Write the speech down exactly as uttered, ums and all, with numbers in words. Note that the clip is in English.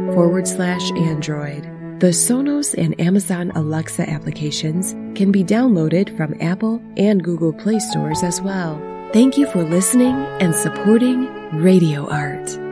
forward slash Android. The Sonos and Amazon Alexa applications can be downloaded from Apple and Google Play stores as well. Thank you for listening and supporting Radio Art.